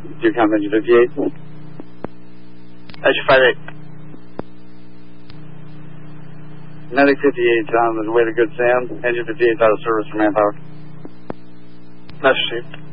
Do you count engine 58? Engine 58. Medic 58 on the way to Good Sam. Engine 58 out of service for manpower. That's received.